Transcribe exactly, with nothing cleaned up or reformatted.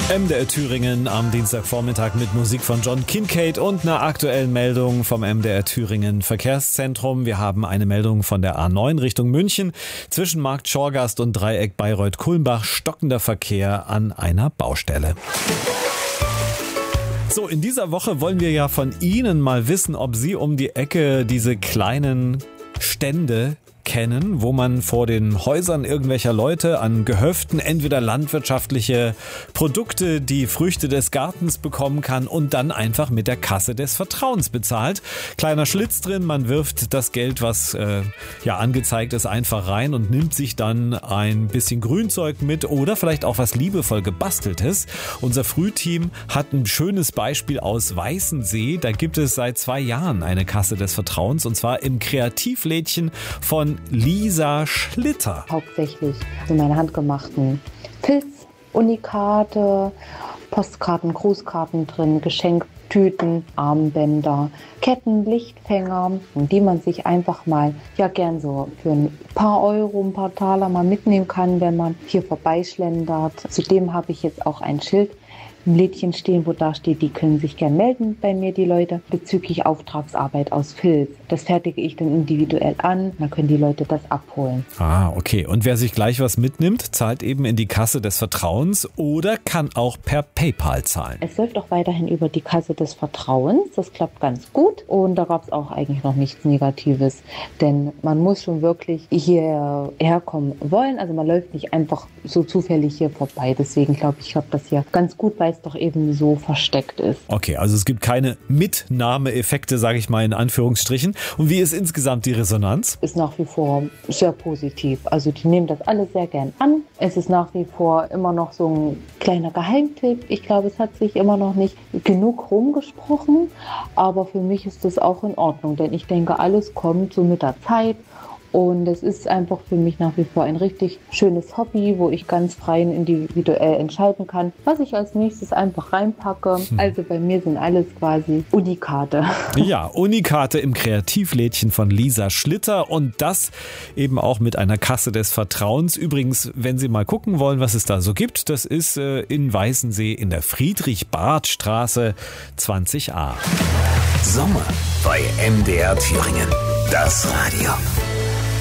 M D R Thüringen am Dienstagvormittag mit Musik von John Kincade und einer aktuellen Meldung vom M D R Thüringen Verkehrszentrum. Wir haben eine Meldung von der A neun Richtung München. Zwischen Markt Schorgast und Dreieck Bayreuth-Kulmbach stockender Verkehr an einer Baustelle. So, in dieser Woche wollen wir ja von Ihnen mal wissen, ob Sie um die Ecke diese kleinen Stände kennen, wo man vor den Häusern irgendwelcher Leute an Gehöften entweder landwirtschaftliche Produkte, die Früchte des Gartens bekommen kann und dann einfach mit der Kasse des Vertrauens bezahlt. Kleiner Schlitz drin, man wirft das Geld, was äh, ja angezeigt ist, einfach rein und nimmt sich dann ein bisschen Grünzeug mit oder vielleicht auch was liebevoll gebasteltes. Unser Frühteam hat ein schönes Beispiel aus Weißensee. Da gibt es seit zwei Jahren eine Kasse des Vertrauens und zwar im Kreativlädchen von Lisa Schlitter. Hauptsächlich also meine handgemachten Pilz, Unikate, Postkarten, Grußkarten drin, Geschenktüten, Armbänder, Ketten, Lichtfänger, die man sich einfach mal ja gern so für ein paar Euro, ein paar Taler mal mitnehmen kann, wenn man hier vorbeischlendert. Zudem habe ich jetzt auch ein Schild im Lädchen stehen, wo da steht, die können sich gern melden bei mir, die Leute, bezüglich Auftragsarbeit aus Filz. Das fertige ich dann individuell an, dann können die Leute das abholen. Ah, okay. Und wer sich gleich was mitnimmt, zahlt eben in die Kasse des Vertrauens oder kann auch per PayPal zahlen. Es läuft auch weiterhin über die Kasse des Vertrauens. Das klappt ganz gut und da gab es auch eigentlich noch nichts Negatives, denn man muss schon wirklich hierher kommen wollen. Also man läuft nicht einfach so zufällig hier vorbei. Deswegen glaube ich, ich habe das hier ganz gut, weil es doch eben so versteckt ist. Okay, also es gibt keine Mitnahmeeffekte, sage ich mal in Anführungsstrichen. Und wie ist insgesamt die Resonanz? Ist nach wie vor sehr positiv. Also die nehmen das alle sehr gern an. Es ist nach wie vor immer noch so ein kleiner Geheimtipp. Ich glaube, es hat sich immer noch nicht genug rumgesprochen. Aber für mich ist das auch in Ordnung, denn ich denke, alles kommt so mit der Zeit. Und es ist einfach für mich nach wie vor ein richtig schönes Hobby, wo ich ganz frei und individuell entscheiden kann, was ich als nächstes einfach reinpacke. Hm. Also bei mir sind alles quasi Unikate. Ja, Unikate im Kreativlädchen von Lisa Schlitter und das eben auch mit einer Kasse des Vertrauens. Übrigens, wenn Sie mal gucken wollen, was es da so gibt, das ist äh, in Weißensee in der Friedrich-Barth-Straße zwanzig a. Sommer bei M D R Thüringen. Das Radio.